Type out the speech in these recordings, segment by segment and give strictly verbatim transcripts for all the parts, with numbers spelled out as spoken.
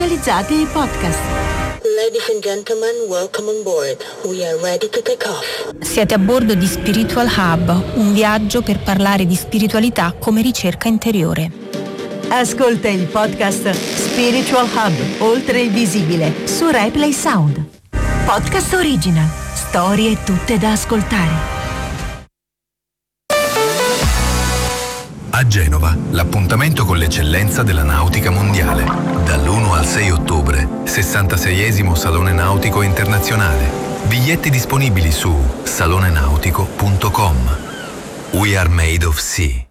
Realizzati podcast. Ladies and gentlemen, welcome on board. We are ready to take off. Siete a bordo di Spiritual Hub, un viaggio per parlare di spiritualità come ricerca interiore. Ascolta il podcast Spiritual Hub, oltre il visibile, su Replay Sound. Podcast original, storie tutte da ascoltare. A Genova, l'appuntamento con l'eccellenza della nautica mondiale. Dall'primo al sei ottobre, sessantaseiesimo Salone Nautico Internazionale. Biglietti disponibili su salonenautico punto com. We are made of sea.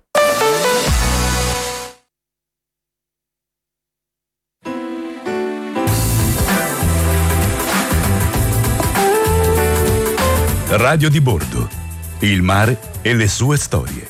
Radio di bordo. Il mare e le sue storie.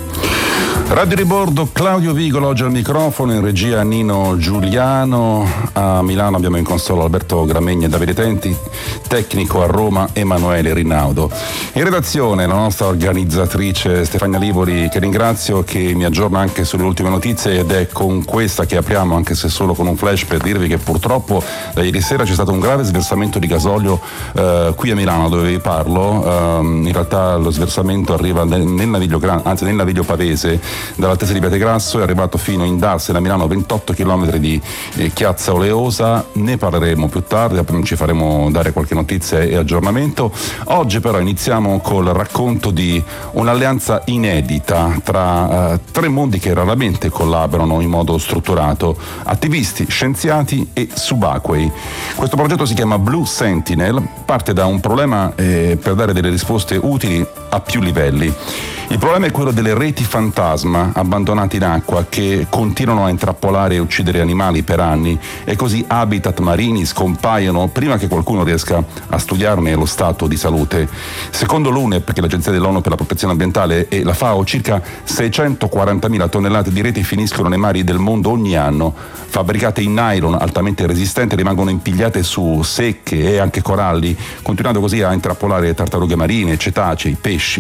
Radio di bordo, Claudio Vigolo oggi al microfono, in regia Nino Giuliano, a Milano abbiamo in console Alberto Gramegni e Davide Tenti, tecnico a Roma Emanuele Rinaudo. In redazione la nostra organizzatrice Stefania Livori, che ringrazio, che mi aggiorna anche sulle ultime notizie, ed è con questa che apriamo, anche se solo con un flash, per dirvi che purtroppo da ieri sera c'è stato un grave sversamento di gasolio eh, qui a Milano, dove vi parlo. Eh, in realtà lo sversamento arriva nel, nel Naviglio Gran, anzi nel Naviglio Pavese, dall'altezza di Piategrasso, è arrivato fino in Darsena a Milano, ventotto chilometri di eh, Chiazza Oleosa. Ne parleremo più tardi, ci faremo dare qualche notizia e aggiornamento. Oggi però iniziamo col racconto di un'alleanza inedita tra eh, tre mondi che raramente collaborano in modo strutturato: attivisti, scienziati e subacquei. Questo progetto si chiama Blue Sentinel, parte da un problema eh, per dare delle risposte utili a più livelli. Il problema è quello delle reti fantasma abbandonate in acqua, che continuano a intrappolare e uccidere animali per anni, e così habitat marini scompaiono prima che qualcuno riesca a studiarne lo stato di salute. Secondo l'U N E P, che è l'Agenzia dell'ONU per la protezione ambientale, e la FAO, circa seicentoquarantamila tonnellate di reti finiscono nei mari del mondo ogni anno. Fabbricate in nylon altamente resistente, rimangono impigliate su secche e anche coralli, continuando così a intrappolare tartarughe marine, cetacei, pesci.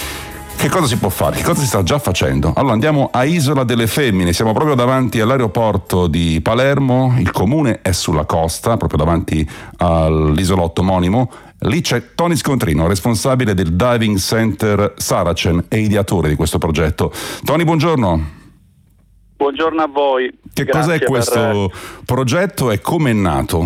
Che cosa si può fare? Che cosa si sta già facendo? Allora andiamo a Isola delle Femmine, siamo proprio davanti all'aeroporto di Palermo, il comune è sulla costa, proprio davanti all'isolotto omonimo. Lì c'è Tony Scontrino, responsabile del Diving Center Saracen e ideatore di questo progetto. Tony, buongiorno. Buongiorno a voi. Che Grazie cos'è questo per... progetto e come è nato?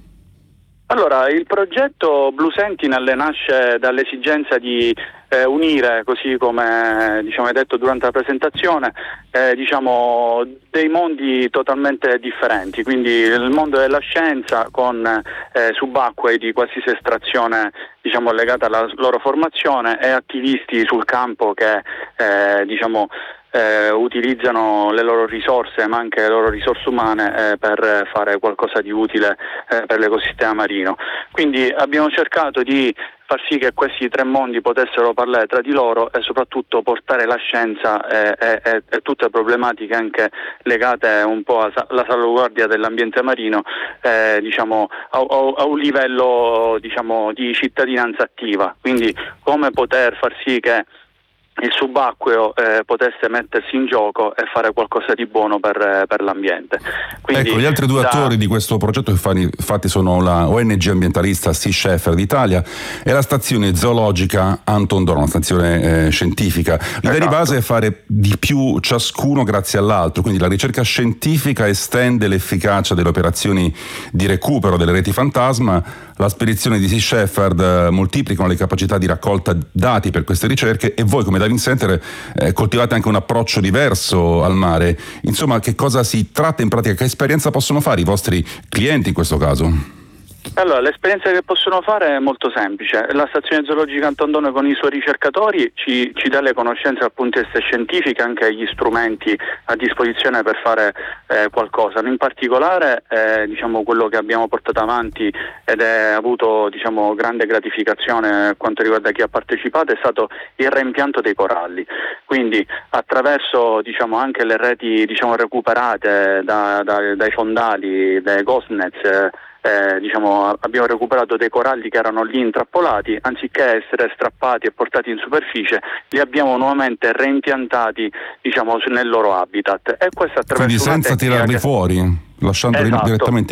Allora, il progetto Blue Sentinel nasce dall'esigenza di eh, unire, così come diciamo hai detto durante la presentazione, eh, diciamo dei mondi totalmente differenti, quindi il mondo della scienza con eh, subacquei di qualsiasi estrazione diciamo legata alla loro formazione, e attivisti sul campo che eh, diciamo Eh, utilizzano le loro risorse, ma anche le loro risorse umane, eh, per fare qualcosa di utile eh, per l'ecosistema marino. Quindi abbiamo cercato di far sì che questi tre mondi potessero parlare tra di loro e soprattutto portare la scienza e, e, e tutte le problematiche anche legate un po' alla salvaguardia dell'ambiente marino eh, diciamo a, a, a un livello diciamo di cittadinanza attiva. Quindi come poter far sì che il subacqueo eh, potesse mettersi in gioco e fare qualcosa di buono per, per l'ambiente. Quindi, ecco, gli altri due da... attori di questo progetto infatti sono la O N G ambientalista Sea Shepherd d'Italia e la stazione zoologica Anton Dohrn, una stazione eh, scientifica. L'idea esatto. di base è fare di più ciascuno grazie all'altro, quindi la ricerca scientifica estende l'efficacia delle operazioni di recupero delle reti fantasma, la spedizione di Sea Shepherd moltiplicano le capacità di raccolta dati per queste ricerche, e voi come Diving Center eh, coltivate anche un approccio diverso al mare. Insomma, che cosa si tratta in pratica? Che esperienza possono fare i vostri clienti in questo caso? Allora, l'esperienza che possono fare è molto semplice. La stazione zoologica Anton Dohrn con i suoi ricercatori ci, ci dà le conoscenze dal punto di vista scientifico, anche gli strumenti a disposizione per fare eh, qualcosa. In particolare eh, diciamo quello che abbiamo portato avanti ed è avuto diciamo grande gratificazione per quanto riguarda chi ha partecipato è stato il reimpianto dei coralli. Quindi attraverso diciamo anche le reti diciamo recuperate da, da, dai fondali, dai ghost nets, eh, Eh, diciamo, abbiamo recuperato dei coralli che erano lì intrappolati, anziché essere strappati e portati in superficie, li abbiamo nuovamente reimpiantati diciamo, nel loro habitat. E questo attraverso Quindi senza tirarli che... fuori, lasciandoli esatto. direttamente